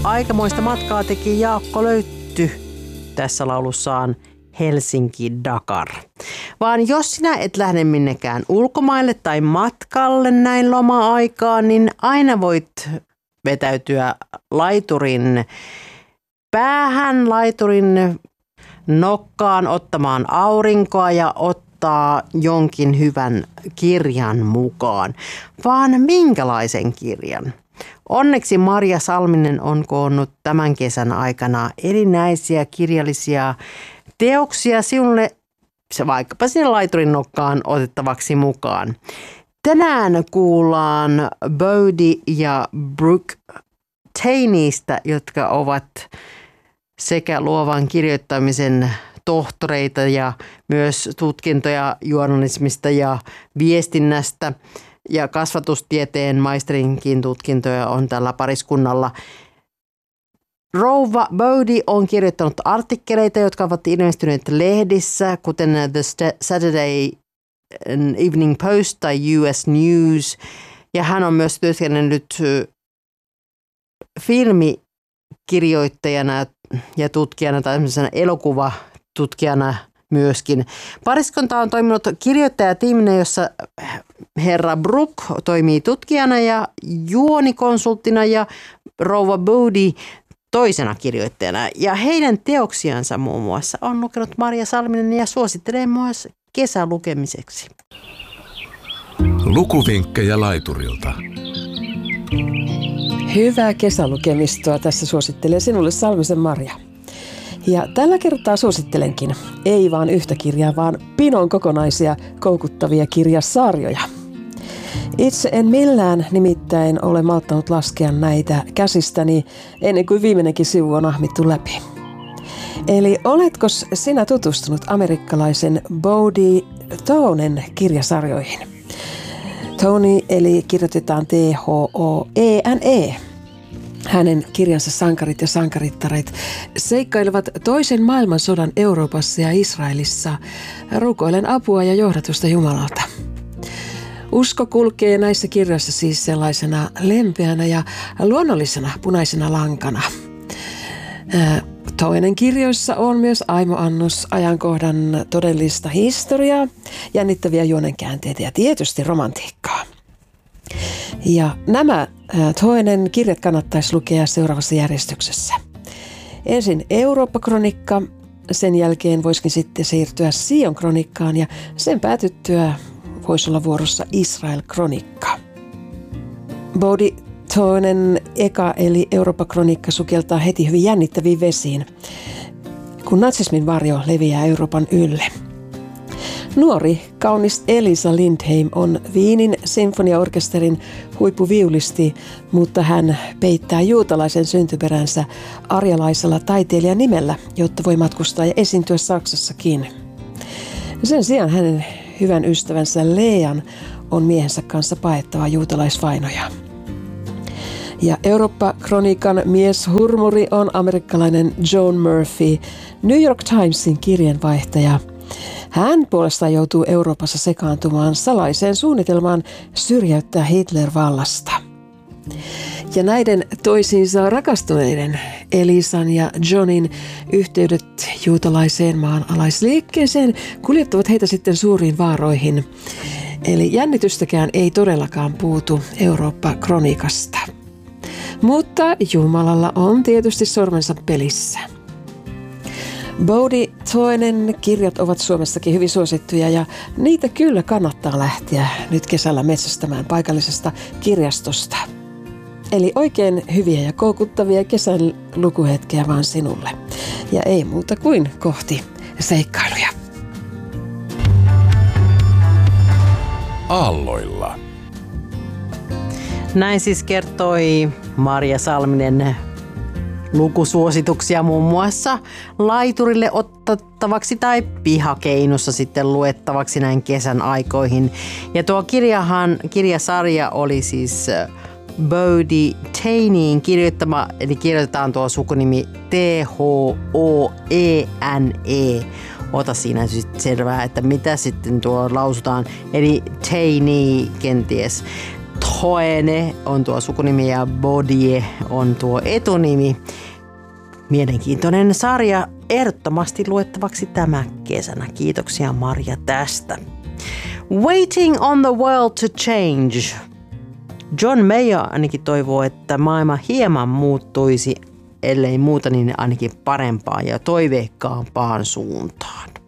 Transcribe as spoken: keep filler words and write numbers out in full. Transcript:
aikamoista matkaa teki Jaakko Löytty tässä laulussaan Helsinki-Dakar. Vaan jos sinä et lähde minnekään ulkomaille tai matkalle näin loma-aikaan, niin aina voit vetäytyä laiturin päähän, laiturin nokkaan ottamaan aurinkoa ja ottaa jonkin hyvän kirjan mukaan. Vaan minkälaisen kirjan? Onneksi Marja Salminen on koonnut tämän kesän aikana erinäisiä kirjallisia teoksia sinulle se vaikkapa sinne laiturin nokkaan otettavaksi mukaan. Tänään kuullaan Bodhi ja Brooke Taneystä, jotka ovat sekä luovan kirjoittamisen tohtoreita ja myös tutkintoja journalismista ja viestinnästä. Ja kasvatustieteen maisterinkin tutkintoja on tällä pariskunnalla. Rouva Bodhi on kirjoittanut artikkeleita, jotka ovat ilmestyneet lehdissä, kuten The Saturday Evening Post tai U S News. Ja hän on myös työskennellyt filmikirjoittajana ja tutkijana tai elokuvatutkijana myöskin. Pariskunta on toiminut kirjoittajatiiminä, jossa herra Brooke toimii tutkijana ja juonikonsulttina ja rouva Bodhi toisena kirjoittajana. Ja heidän teoksiansa muun muassa on lukenut Marja Salminen ja suosittelee myös kesälukemiseksi. Lukuvinkkejä laiturilta. Hyvää kesälukemistoa tässä suosittelee sinulle Salmisen Marja. Ja tällä kertaa suosittelenkin ei vaan yhtä kirjaa, vaan pinon kokonaisia koukuttavia kirjasarjoja. Itse en millään nimittäin ole malttanut laskea näitä käsistäni ennen kuin viimeinenkin sivu on ahmittu läpi. Eli oletko sinä tutustunut amerikkalaisen Bodhi Tonen kirjasarjoihin? Tony eli kirjoitetaan T H O E N E. Hänen kirjansa Sankarit ja sankarittaret seikkailevat toisen maailmansodan Euroopassa ja Israelissa rukoillen apua ja johdatusta Jumalalta. Usko kulkee näissä kirjoissa siis sellaisena lempeänä ja luonnollisena punaisena lankana. Toinen kirjoissa on myös aimoannos ajankohdan todellista historiaa, jännittäviä juonenkäänteitä ja tietysti romantiikkaa. Ja nämä toinen kirjat kannattaisi lukea seuraavassa järjestyksessä. Ensin Eurooppa-kronikka, sen jälkeen voisikin sitten siirtyä Sion-kronikkaan ja sen päätyttyä voisi olla vuorossa Israel-kronikka. Bodhi toinen eka eli Eurooppa-kronikka sukeltaa heti hyvin jännittäviin vesiin, kun natsismin varjo leviää Euroopan ylle. Nuori, kaunis Elisa Lindheim on Wienin sinfoniaorkesterin huippuviulisti, mutta hän peittää juutalaisen syntyperänsä arjalaisella taiteilijan nimellä, jotta voi matkustaa ja esiintyä Saksassakin. Sen sijaan hänen hyvän ystävänsä Lean on miehensä kanssa paettava juutalaisvainoja. Ja Eurooppa-kronikan mieshurmuri on amerikkalainen John Murphy, New York Timesin kirjeenvaihtaja. Hän puolestaan joutuu Euroopassa sekaantumaan salaiseen suunnitelmaan syrjäyttää Hitler vallasta. Ja näiden toisiinsa rakastuneiden Elisan ja Johnin yhteydet juutalaiseen maanalaisliikkeeseen kuljettavat heitä sitten suuriin vaaroihin. Eli jännitystäkään ei todellakaan puutu Eurooppa-kronikasta. Mutta Jumalalla on tietysti sormensa pelissä. Bodhi toinen kirjat ovat Suomessakin hyvin suosittuja ja niitä kyllä kannattaa lähteä nyt kesällä metsästämään paikallisesta kirjastosta. Eli oikein hyviä ja koukuttavia kesän lukuhetkiä vaan sinulle. Ja ei muuta kuin kohti seikkailuja. Aalloilla. Näin siis kertoi Marja Salminen lukusuosituksia muun muassa laiturille otettavaksi tai pihakeinossa sitten luettavaksi näin kesän aikoihin. Ja tuo kirjahan, kirjasarja oli siis Bodhi Taneyin kirjoittama, eli kirjoitetaan tuo sukunimi T H O E N E. Ota siinä sitten selvää, että mitä sitten tuo lausutaan, eli Taney kenties. Hoene on tuo sukunimi ja Bodie on tuo etunimi. Mielenkiintoinen sarja ehdottomasti luettavaksi tämä kesänä. Kiitoksia Marja tästä. Waiting on the world to change. John Mayer ainakin toivoo, että maailma hieman muuttuisi, ellei muuta niin ainakin parempaan ja toiveikkaampaan suuntaan.